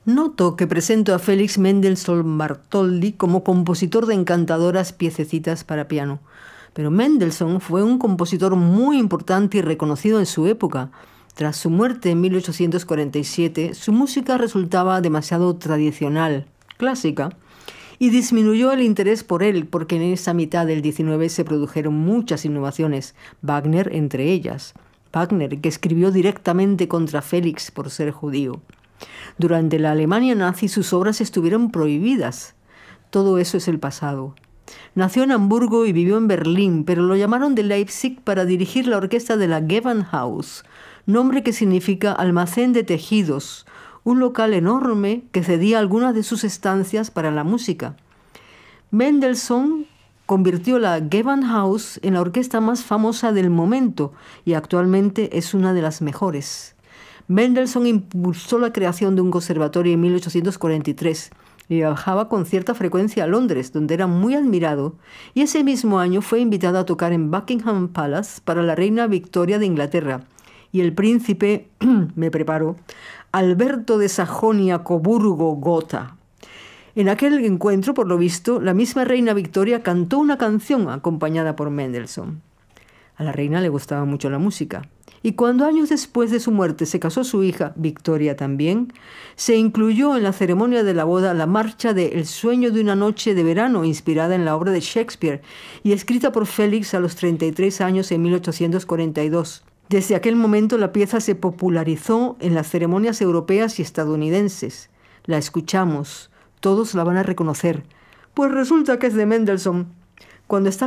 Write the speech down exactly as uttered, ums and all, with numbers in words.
Noto que presento a Félix Mendelssohn Bartholdy como compositor de encantadoras piececitas para piano. Pero Mendelssohn fue un compositor muy importante y reconocido en su época. Tras su muerte en mil ochocientos cuarenta y siete, su música resultaba demasiado tradicional, clásica, y disminuyó el interés por él, porque en esa mitad del diecinueve se produjeron muchas innovaciones, Wagner entre ellas. Wagner, que escribió directamente contra Félix por ser judío. Durante la Alemania nazi sus obras estuvieron prohibidas. Todo eso es el pasado. Nació en Hamburgo y vivió en Berlín, pero lo llamaron de Leipzig para dirigir la orquesta de la Gewandhaus, nombre que significa almacén de tejidos, un local enorme que cedía algunas de sus estancias para la música. Mendelssohn convirtió la Gewandhaus en la orquesta más famosa del momento y actualmente es una de las mejores. Mendelssohn impulsó la creación de un conservatorio en mil ochocientos cuarenta y tres y viajaba con cierta frecuencia a Londres, donde era muy admirado, y ese mismo año fue invitado a tocar en Buckingham Palace para la reina Victoria de Inglaterra, y el príncipe, me preparo, Alberto de Sajonia-Coburgo-Gotha. En aquel encuentro, por lo visto, la misma reina Victoria cantó una canción acompañada por Mendelssohn. A la reina le gustaba mucho la música. Y cuando años después de su muerte se casó su hija, Victoria también, se incluyó en la ceremonia de la boda la marcha de El sueño de una noche de verano, inspirada en la obra de Shakespeare y escrita por Félix a los treinta y tres años en mil ochocientos cuarenta y dos. Desde aquel momento la pieza se popularizó en las ceremonias europeas y estadounidenses. La escuchamos, todos la van a reconocer, pues resulta que es de Mendelssohn. Cuando está